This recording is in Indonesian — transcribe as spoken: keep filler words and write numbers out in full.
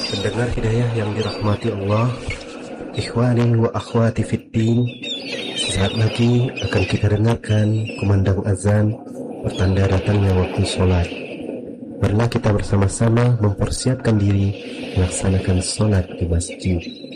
Pendengar hidayah yang dirahmati Allah, ikhwani wa akhwati fiddin, sesaat lagi akan kita dengarkan kumandang azan, pertanda datangnya waktu sholat. Marilah kita bersama-sama mempersiapkan diri melaksanakan sholat di masjid.